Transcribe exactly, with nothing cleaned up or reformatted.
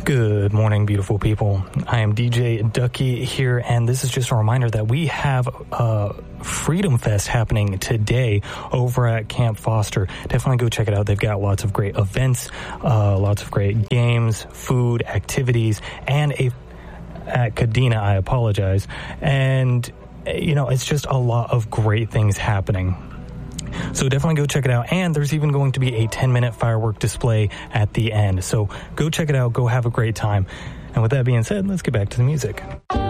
Good morning, beautiful people. I am D J Ducky here, and this is just a reminder that we have uh, Freedom Fest happening today over at Camp Foster. Definitely go check it out. They've got lots of great events, uh, lots of great games, food, activities, and a at Kadena, I apologize. And, you know, it's just a lot of great things happening. So definitely go check it out. And there's even going to be a ten-minute firework display at the end. So go check it out. Go have a great time. And with that being said, let's get back to the music.